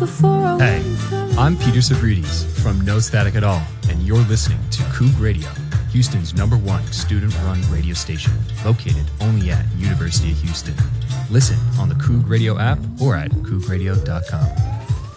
Hey, I'm Peter Savridis from No Static at All, and you're listening to Coug Radio, Houston's #1 student-run radio station, located only at University of Houston. Listen on the Coug Radio app or at cougradio.com.